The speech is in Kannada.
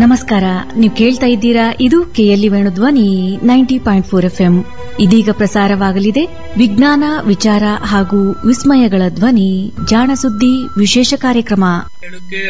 ನಮಸ್ಕಾರ. ನೀವು ಕೇಳ್ತಾ ಇದ್ದೀರಾ, ಇದು ಕೆಎಲ್ಇ ವೇಣುಧ್ವನಿ 90.4 FM. ಇದೀಗ ಪ್ರಸಾರವಾಗಲಿದೆ ವಿಜ್ಞಾನ, ವಿಚಾರ ಹಾಗೂ ವಿಸ್ಮಯಗಳ ಧ್ವನಿ ಜಾಣ ಸುದ್ದಿ ವಿಶೇಷ ಕಾರ್ಯಕ್ರಮ.